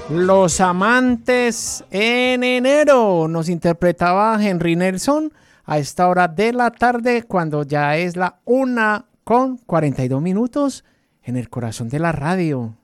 Los amantes en enero nos interpretaba Henry Nelson a esta hora de la tarde cuando ya es la 1:42 en el corazón de la radio.